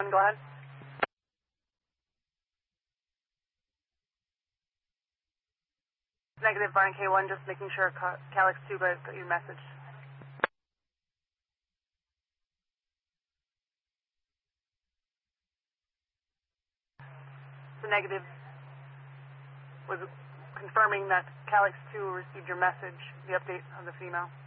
K1, go ahead. Negative, Brian K1, just making sure Calix 2 got your message. The negative was confirming that Calix 2 received your message, the update of the female.